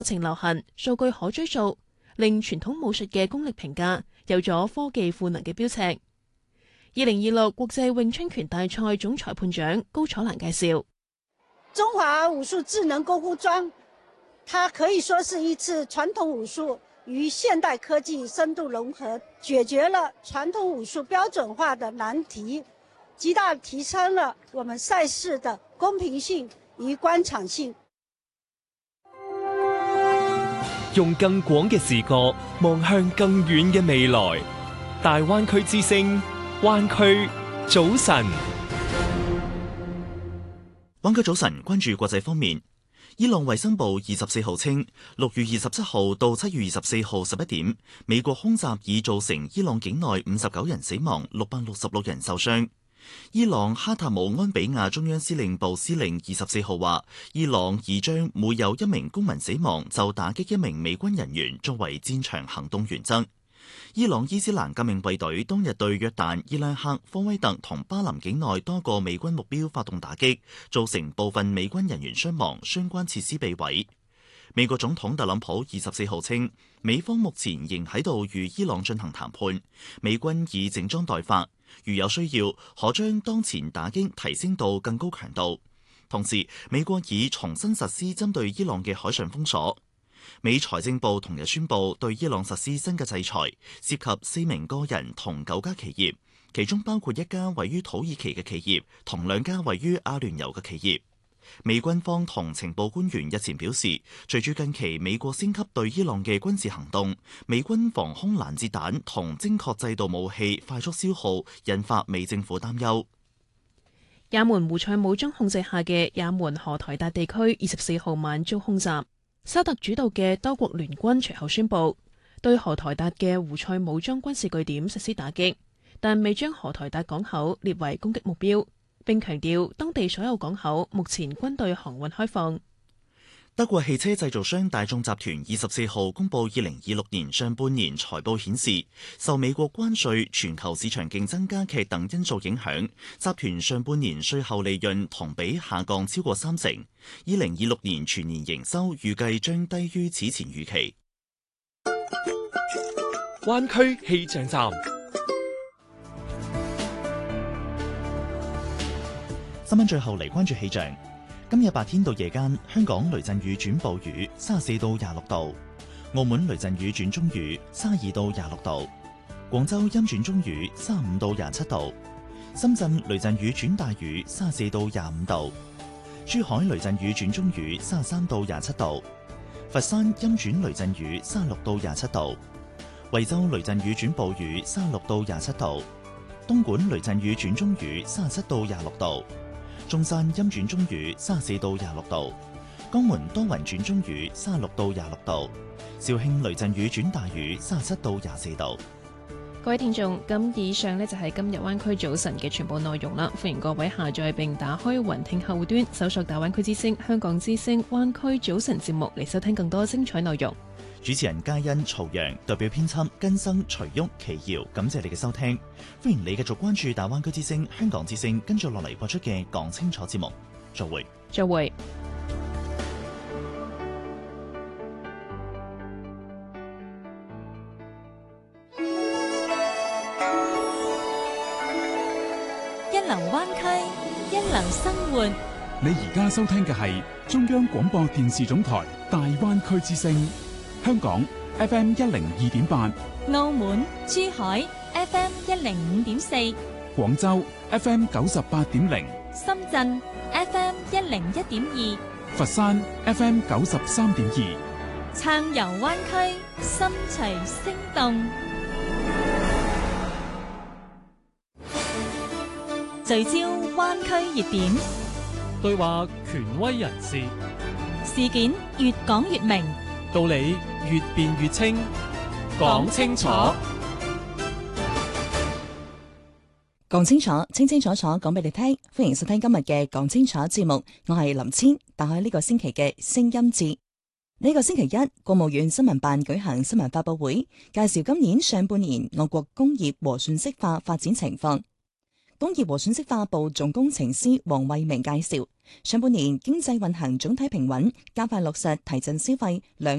情流行，數據可追溯，令傳統武術嘅功力評價有咗科技賦能嘅標尺。2026國際詠春拳大賽總裁判長高楚蘭介紹， 中華武術智能功夫莊，它可以說是一次傳統武術與現代科技深度融合，解決了傳統武術標準化的難題，極大提升了我們賽事的公平性與觀賞性。 用更廣嘅視覺望向更遠嘅未來，大灣區之聲，灣區早晨。 灣區早晨，關注國際方面。伊朗衛生部24號稱，6月27號到7月24號11點，美國空襲已造成伊朗境內59人死亡，666人受傷。伊朗哈塔姆安比亞中央司令部司令24號話，伊朗已將每有一名公民死亡就打擊一名美軍人員作為戰場行動原則。伊朗伊斯蘭革命衛隊當日對約旦、伊拉克、科威特同巴林境內多個美軍目標發動打擊，造成部分美軍人員傷亡，相關設施被毀。美國總統特朗普24號稱，美方目前仍喺度與伊朗進行談判，美軍已整裝待發，如有需要，可將當前打擊提升到更高強度。同時，美國已重新實施針對伊朗嘅海上封鎖。美財政部同日宣布對伊朗實施新嘅制裁，涉及4名個人同9家企業，其中包括1家位於土耳其嘅企業同2家位於阿聯酋嘅企業。美軍方同情報官員日前表示，隨住近期美國升級對伊朗嘅軍事行動，美軍防空攔截彈同精確制導武器快速消耗，引發美政府擔憂。 也門胡塞武裝控制下嘅也門荷台達地區24號晚遭空襲，沙特主導嘅多國聯軍隨後宣布對荷台達嘅胡塞武裝軍事據點實施打擊，但未將荷台達港口列為攻擊目標，並強調當地所有港口目前均對航運開放。 德國汽車製造商大眾集團24號公佈2026年上半年財報顯示，受美國關稅、全球市場競爭加劇等因素影響，集團上半年稅後利潤同比下降超過30%。2026年全年營收預計將低於此前預期。 灣區氣象站。 新聞最後嚟關注氣象。今日白天到夜間，香港雷陣雨轉暴雨，34到26度；澳門雷陣雨轉中雨，32到26度；廣州陰轉中雨，35到27度；深圳雷陣雨轉大雨，34到25度；珠海雷陣雨轉中雨，33到27度；佛山陰轉雷陣雨，36到27度；惠州雷陣雨轉暴雨，36到27度；東莞雷陣雨轉中雨，37到26度。中山陰轉中雨34到26度，江門多雲轉中雨36到26度，肇慶雷陣雨轉大雨37到24度。 各位聽眾，咁以上呢就係今日灣區早晨嘅全部內容啦。歡迎各位下載並打開雲聽客戶端，搜索大灣區之聲、香港之聲灣區早晨節目嚟收聽更多精彩內容。 主持人嘉欣、曹陽，代表編輯根生、徐旭、奇瑤，感謝你嘅收聽。歡迎你繼續關注大灣區之聲、香港之聲，跟住落嚟播出嘅講清楚節目。再會。 再會。 一流灣區，一流生活。 你而家收聽嘅係中央廣播電視總台大灣區之聲。香港 FM 102.8， 澳門、珠海 FM 105.4， 廣州 FM 98.0， 深圳 FM 101.2， 佛山 FM 93.2。 暢遊灣區，心隨聲動。聚焦灣區熱點， 對話權威人士， 事件越講越明， 道理越辯越清，講清楚， 講清楚，清清楚楚講俾你聽。歡迎收聽今日嘅講清楚節目，我係林千。打開呢個星期嘅聲音節。呢個星期一，國務院新聞辦舉行新聞發佈會，介紹今年上半年我國工業和信息化發展情況。 工業和信息化部總工程師黃慧明介紹，上半年經濟運行總體平穩，加快落實提振消費兩